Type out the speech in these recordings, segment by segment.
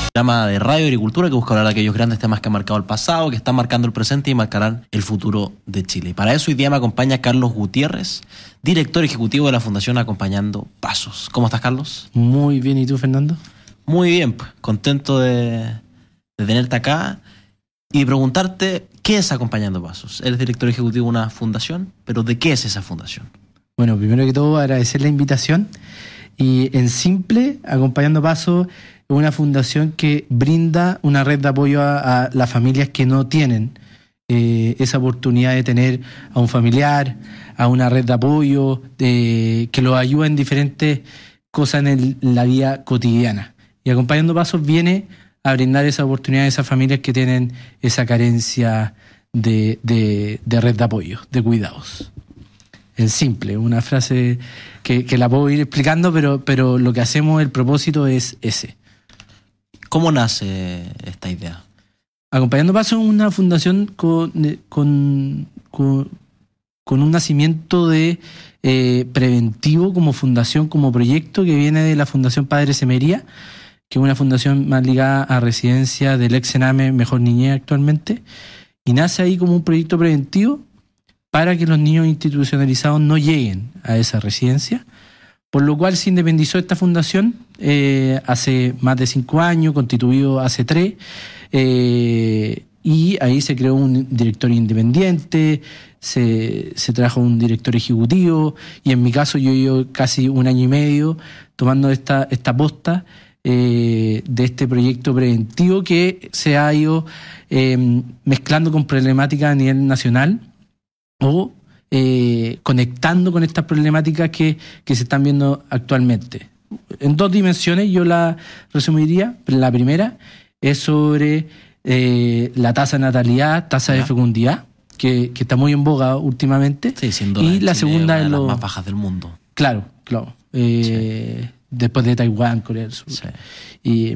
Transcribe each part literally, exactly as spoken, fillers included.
programa de Radio Agricultura que busca hablar de aquellos grandes temas que han marcado el pasado, que están marcando el presente y marcarán el futuro de Chile. Y para eso hoy día me acompaña Carlos Gutiérrez, director ejecutivo de la Fundación Acompañando Pasos. ¿Cómo estás, Carlos? Muy bien, ¿y tú, Fernando? Muy bien, pues, contento de, de tenerte acá y preguntarte qué es Acompañando Pasos. Eres director ejecutivo de una fundación, pero ¿de qué es esa fundación? Bueno, primero que todo agradecer la invitación y en simple, Acompañando Pasos es una fundación que brinda una red de apoyo a, a las familias que no tienen eh, esa oportunidad de tener a un familiar, a una red de apoyo, de, que los ayuda en diferentes cosas en, el, en la vida cotidiana. Y Acompañando Pasos viene a brindar esa oportunidad a esas familias que tienen esa carencia de, de, de red de apoyo, de cuidados. En simple, una frase que, que la puedo ir explicando, pero, pero lo que hacemos, el propósito es ese. ¿Cómo nace esta idea? Acompañando Pasos es una fundación con, con, con, con un nacimiento de eh, preventivo como fundación, como proyecto que viene de la Fundación Padre Semería, que es una fundación más ligada a residencia del ex Sename Mejor Niñez actualmente, y nace ahí como un proyecto preventivo para que los niños institucionalizados no lleguen a esa residencia, por lo cual se independizó esta fundación eh, hace más de cinco años, constituido hace tres, eh, y ahí se creó un directorio independiente, se, se trajo un director ejecutivo, y en mi caso yo llevo casi un año y medio tomando esta, esta posta eh, de este proyecto preventivo que se ha ido eh, mezclando con problemáticas a nivel nacional o Eh, conectando con estas problemáticas que, que se están viendo actualmente. En dos dimensiones yo la resumiría. La primera es sobre eh, la tasa de natalidad, tasa ¿Ya? de fecundidad, que, que está muy en boga últimamente. Sí, sin duda. Y la Chile segunda es una es de lo las más bajas del mundo. Claro, claro. Eh, sí. Después de Taiwán, Corea del Sur. Sí. Y,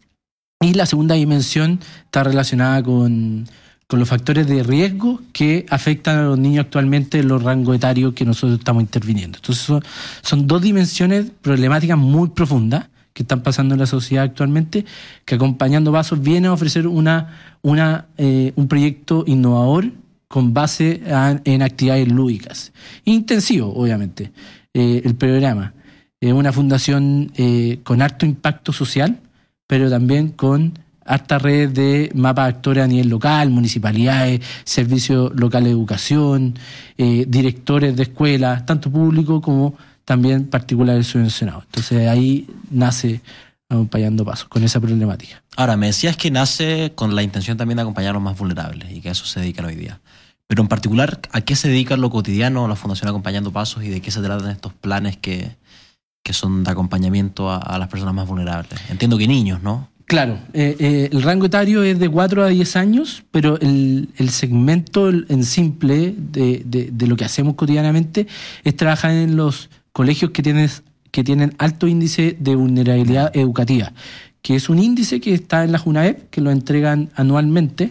y la segunda dimensión está relacionada con con los factores de riesgo que afectan a los niños actualmente en los rangos etarios que nosotros estamos interviniendo. Entonces son, son dos dimensiones problemáticas muy profundas que están pasando en la sociedad actualmente, que Acompañando Pasos viene a ofrecer una, una, eh, un proyecto innovador con base a, en actividades lúdicas. Intensivo, obviamente, eh, el programa. Es eh, una fundación eh, con harto impacto social, pero también con harta red de mapas de actores a nivel local, municipalidades, servicios locales de educación, eh, directores de escuelas, tanto públicos como también particulares subvencionados. Entonces ahí nace Acompañando Pasos, con esa problemática. Ahora, me decías que nace con la intención también de acompañar a los más vulnerables y que a eso se dedican hoy día. Pero en particular, ¿a qué se dedica en lo cotidiano la Fundación Acompañando Pasos y de qué se tratan estos planes que, que son de acompañamiento a, a las personas más vulnerables? Entiendo que niños, ¿no? Claro, eh, eh, el rango etario es de cuatro a diez años, pero el, el segmento en simple de, de, de lo que hacemos cotidianamente es trabajar en los colegios que tienen, que tienen alto índice de vulnerabilidad educativa, que es un índice que está en la JUNAEP, que lo entregan anualmente,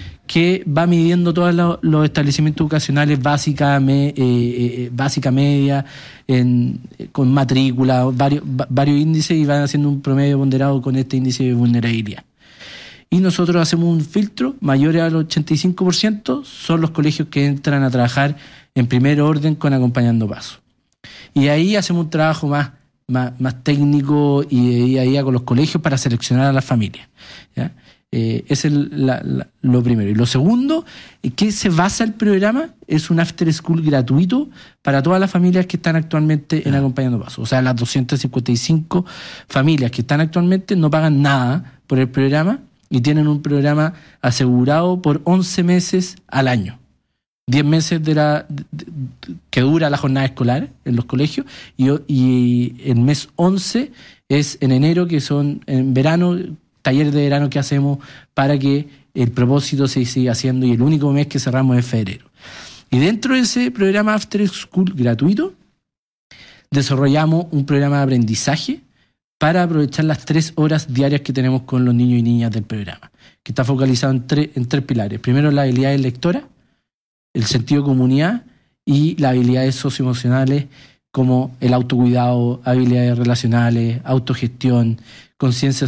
que va midiendo todos los, los establecimientos educacionales básica, me, eh, eh, básica media, en, con matrícula, varios, varios índices, y van haciendo un promedio ponderado con este índice de vulnerabilidad. Y nosotros hacemos un filtro, mayores al ochenta y cinco por ciento, son los colegios que entran a trabajar en primer orden con Acompañando Pasos. Y ahí hacemos un trabajo más, más, más técnico y de día a día con los colegios para seleccionar a las familias, ¿ya? Eh, ese es la, la, lo primero. Y lo segundo, ¿en qué se basa el programa? Es un after school gratuito para todas las familias que están actualmente en Acompañando Pasos. O sea, las doscientas cincuenta y cinco familias que están actualmente no pagan nada por el programa y tienen un programa asegurado por once meses al año. diez meses de la, de, de, que dura la jornada escolar en los colegios y, y el mes once es en enero, que son en verano, talleres de verano que hacemos para que el propósito se siga haciendo, y el único mes que cerramos es febrero. Y dentro de ese programa After School gratuito desarrollamos un programa de aprendizaje para aprovechar las tres horas diarias que tenemos con los niños y niñas del programa, que está focalizado en, tre- en tres pilares. Primero, las habilidades lectoras, el sentido de comunidad y las habilidades socioemocionales como el autocuidado, habilidades relacionales, autogestión, conciencia